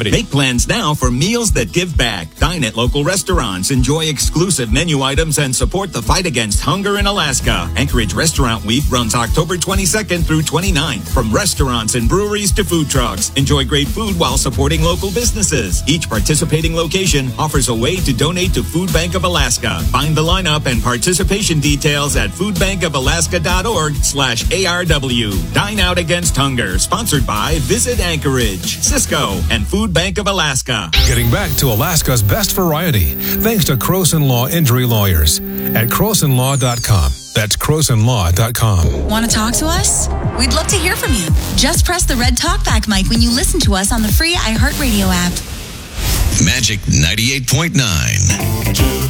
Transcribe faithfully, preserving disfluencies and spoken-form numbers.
Make plans now for meals that give back. Dine at local restaurants, enjoy exclusive menu items, and support the fight against hunger in Alaska. Anchorage Restaurant Week runs October twenty-second through twenty-ninth. From restaurants and breweries to food trucks, enjoy great food while supporting local businesses. Each participating location offers a way to donate to Food Bank of Alaska. Find the lineup and participation details at foodbankofalaska.org slash ARW. Dine Out Against Hunger, sponsored by Visit Anchorage, Cisco, and Food Bank of Alaska. Getting back to Alaska's best variety, thanks to Croson Law Injury Lawyers at croson law dot com. That's croson law dot com. Want to talk to us? We'd love to hear from you. Just press the red talkback mic when you listen to us on the free iHeartRadio app. Magic ninety-eight point nine.